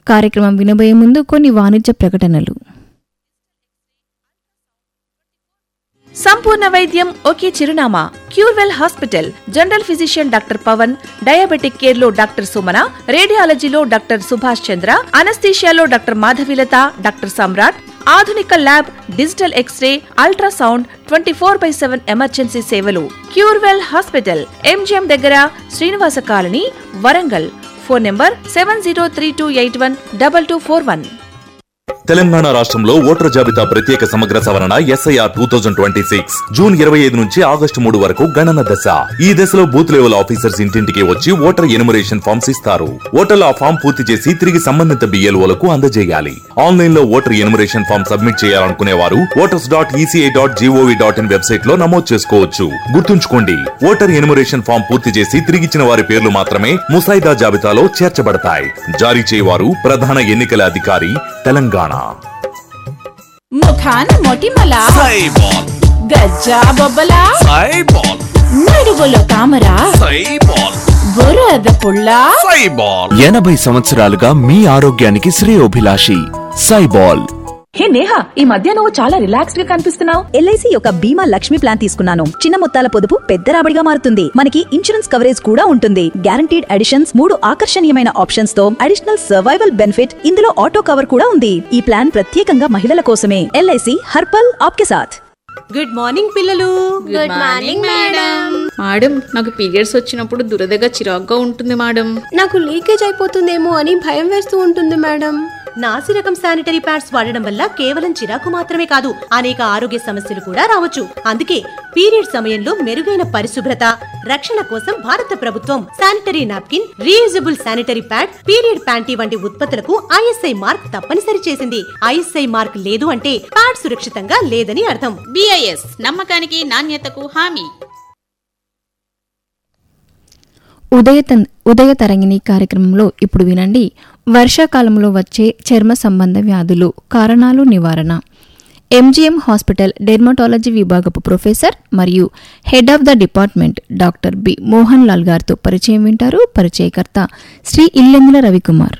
కార్యక్రమం వినబోయే ముందు కొన్ని వాణిజ్య ప్రకటనలు. సంపూర్ణ వైద్యం ఒకే చిరునామా Curewell hospital. General physician doctor Pawan, diabetic care లో డాక్టర్ సుమన, రేడియాలజీలో డాక్టర్ సుభాష్ చంద్ర, అనస్థీషియాలో డాక్టర్ మాధవిలత, డాక్టర్ సమ్రాట్, ఆధునిక lab, digital x ray, ultrasound, 24/7 emergency సేవలు. క్యూర్వెల్ హాస్పిటల్, ఎంజిఎం దగ్గర, Srinivasa colony, Warangal. Phone number 7032812241. Telangana రాష్ట్రంలో ఓటర్ జాబితా ప్రత్యేక సమగ్ర సవరణ SIR 2026 జూన్ 25 నుంచి ఆగస్టు 3 వరకు గణన దశ. ఈ దశలో బూత్ లెవెల్ ఆఫీసర్స్ ఇంటింటికి వచ్చి ఓటర్ ఎన్యుమరేషన్ ఫామ్స్ ఇస్తారు. ఓటర్లు ఆ ఫామ్ పూర్తి చేసి తిరిగి సంబంధిత BLOలకు అందజేయాలి. ఆన్లైన్ లో ఓటర్ ఎన్యుమరేషన్ ఫామ్ సబ్మిట్ చేయాలనుకునే వారు voters.eci.gov.in వెబ్సైట్ లో నమోదు చేసుకోవచ్చు. గుర్తుంచుకోండి, ఓటర్ ఎన్యుమరేషన్ ఫామ్ పూర్తి చేసి తిరిగిచ్చిన వారి పేర్లు మాత్రమే ముసాయిదా జాబితాలో చేర్చబడతాయి. జారీ చేయవారు ప్రధాన ఎన్నికల అధికారి, తెలంగాణ. ముఖాన మొటిమల సైబాల్, గజ్జా బొబ్బల సైబాల్, నడువులో తామర సైబాల్, బురద పుల్ల సైబాల్. 80 సంవత్సరాలుగా మీ ఆరోగ్యానికి శ్రేయోభిలాషి సైబాల్. హే నేహా, ఈ మధ్య నువ్వు చాలా రిలాక్స్డ్ గా కనిపిస్తున్నావు. LIC యొక్క బీమా లక్ష్మి ప్లాన్ తీసుకున్నాను. చిన్న మొత్తాల పొదుపు పెద్ద రాబడిగా మారుతుంది. మనకి ఇన్సూరెన్స్ కవరేజ్ కూడా ఉంటుంది. గ్యారంటీడ్ అడిషన్స్, 3 ఆకర్షణీయమైన ఆప్షన్స్ తో అడిషనల్ సర్వైవల్ బెనిఫిట్. ఇందులో ఆటో కవర్ కూడా ఉంది. ఈ ప్లాన్ ప్రత్యేకంగా మహిళల కోసమే. LIC హర్పల్ ఆప్కే సాథ్. గుడ్ మార్నింగ్ పిల్లలు. Good morning madam. మేడం, నాకు పీరియడ్స్ వచ్చినప్పుడు దురదగా చిరాగ్గా ఉంటుంది మేడం. నాకు లీకేజ్ అయిపోతుందేమో అని భయం వేస్తూ ఉంటుంది మేడం. నాసి రకం శానిటరీ ప్యాడ్స్ వాడడం వల్ల కేవలం చిరాకు మాత్రమే కాదు, అనేక ఆరోగ్య సమస్యలు కూడా రావచ్చు. అందుకే పీరియడ్ సమయంలో మెరుగైన పరిశుభ్రత, రక్షణ కోసం భారత ప్రభుత్వం sanitary napkin, reusable sanitary pad, period panty వంటి ఉత్పత్తులకు ISI మార్క్ తప్పనిసరి చేసింది. ISI మార్క్ లేదు అంటే ప్యాడ్ సురక్షితంగా లేదని అర్థం. BIS నమ్మకానికి నాణ్యతకు హామీ. ఉదయ తరంగిణి కార్యక్రమంలో ఇప్పుడు వినండి. వర్షాకాలంలో వచ్చే చర్మ సంబంధ వ్యాధులు, కారణాలు, నివారణ. MGM హాస్పిటల్ డెర్మటాలజీ విభాగపు ప్రొఫెసర్ మరియు head of the department doctor B Mohan Lal గారితో పరిచయం వింటారు. పరిచయకర్త శ్రీ ఇల్లెందుల రవికుమార్.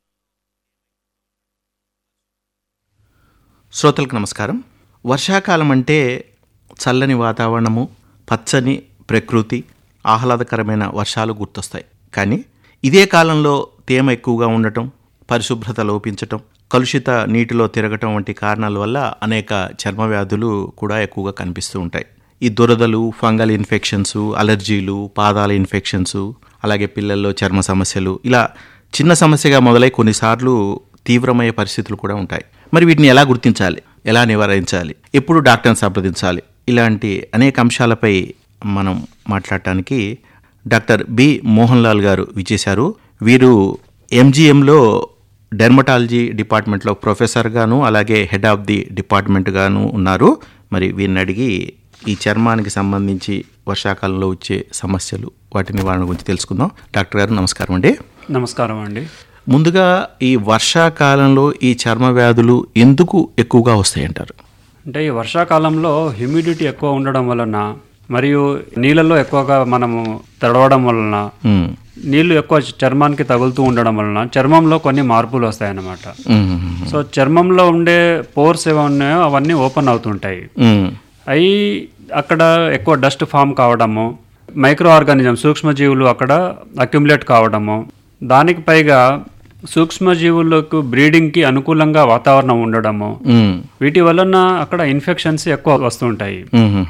శ్రోతలకు నమస్కారం. వర్షాకాలం అంటే చల్లని వాతావరణము, పచ్చని ప్రకృతి, ఆహ్లాదకరమైన వర్షాలు గుర్తొస్తాయి. కానీ ఇదే కాలంలో తేమ ఎక్కువగా ఉండటం, పరిశుభ్రత లోపించటం, కలుషిత నీటిలో తిరగటం వంటి కారణాల వల్ల అనేక చర్మ వ్యాధులు కూడా ఎక్కువగా కనిపిస్తూ ఉంటాయి. ఈ దురదలు, ఫంగల్ ఇన్ఫెక్షన్స్, అలర్జీలు, పాదాల ఇన్ఫెక్షన్స్, అలాగే పిల్లల్లో చర్మ సమస్యలు, ఇలా చిన్న సమస్యగా మొదలై కొన్నిసార్లు తీవ్రమయ్యే పరిస్థితులు కూడా ఉంటాయి. మరి వీటిని ఎలా గుర్తించాలి, ఎలా నివారించాలి, ఎప్పుడు డాక్టర్ని సంప్రదించాలి, ఇలాంటి అనేక అంశాలపై మనం మాట్లాడటానికి డాక్టర్ బి మోహన్ లాల్ గారు విచ్చేశారు. వీరు MGMలో డెర్మటాలజీ డిపార్ట్మెంట్లో ప్రొఫెసర్గాను అలాగే హెడ్ ఆఫ్ ది డిపార్ట్మెంట్ గాను ఉన్నారు. మరి వీరిని అడిగి ఈ చర్మానికి సంబంధించి వర్షాకాలంలో వచ్చే సమస్యలు, వాటి నివారణ గురించి తెలుసుకుందాం. డాక్టర్ గారు నమస్కారం అండి. నమస్కారం అండి. ముందుగా ఈ వర్షాకాలంలో ఈ చర్మ వ్యాధులు ఎందుకు ఎక్కువగా వస్తాయంటారు? అంటే ఈ వర్షాకాలంలో హ్యూమిడిటీ ఎక్కువ ఉండడం వలన మరియు నీళ్ళల్లో ఎక్కువగా మనము తడవడం వలన, నీళ్లు ఎక్కువ చర్మానికి తగులుతూ ఉండడం వలన చర్మంలో కొన్ని మార్పులు వస్తాయన్నమాట. సో చర్మంలో ఉండే పోర్స్ ఏవో ఉన్నాయో అవన్నీ ఓపెన్ అవుతుంటాయి. అవి అక్కడ ఎక్కువ డస్ట్ ఫామ్ కావడము, మైక్రో ఆర్గానిజం సూక్ష్మజీవులు అక్కడ అక్యుములేట్ కావడము, దానికి పైగా సూక్ష్మజీవులకు బ్రీడింగ్కి అనుకూలంగా వాతావరణం ఉండడము, వీటి వలన అక్కడ ఇన్ఫెక్షన్స్ ఎక్కువ వస్తుంటాయి.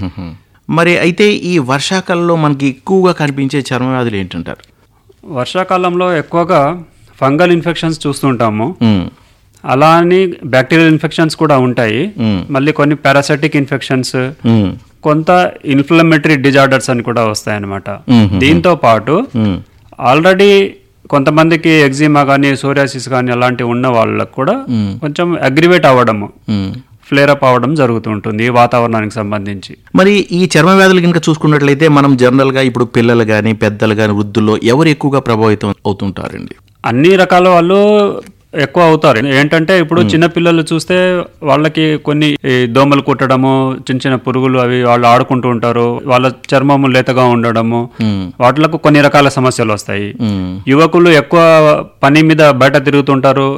మరి అయితే ఈ వర్షాకాలంలో మనకి ఎక్కువగా కనిపించే చర్మ వ్యాధులు ఏంటంటారు? వర్షాకాలంలో ఎక్కువగా ఫంగల్ ఇన్ఫెక్షన్స్ చూస్తుంటాము. అలా అని బ్యాక్టీరియల్ ఇన్ఫెక్షన్స్ కూడా ఉంటాయి. మళ్ళీ కొన్ని పారాసైటిక్ ఇన్ఫెక్షన్స్, కొంత ఇన్ఫ్లమేటరీ డిజార్డర్స్ అని కూడా వస్తాయన్నమాట. దీంతో పాటు ఆల్రెడీ కొంతమందికి ఎగ్జిమా కానీ సోరియాసిస్ కానీ అలాంటివి ఉన్న వాళ్ళకు కూడా కొంచెం అగ్రివేట్ అవ్వడము, ఫ్లేరప్ అవ్వడం జరుగుతుంటుంది ఈ వాతావరణానికి సంబంధించి. మరి ఈ చర్మ వ్యాధులు కనుక చూసుకున్నట్లయితే మనం జనరల్గా ఇప్పుడు పిల్లలు కానీ పెద్దలు కానీ వృద్ధుల్లో ఎవరు ఎక్కువగా ప్రభావితం అవుతుంటారండి? అన్ని రకాల వాళ్ళు ఎక్కువ అవుతారు. ఏంటంటే ఇప్పుడు చిన్న పిల్లలు చూస్తే వాళ్ళకి కొన్ని దోమలు కుట్టడము, చిన్న చిన్న పురుగులు అవి వాళ్ళు ఆడుకుంటూ ఉంటారు, వాళ్ళ చర్మము లేతగా ఉండడము, వాటిలకు కొన్ని రకాల సమస్యలు వస్తాయి. యువకులు ఎక్కువ పని మీద బయట తిరుగుతుంటారు,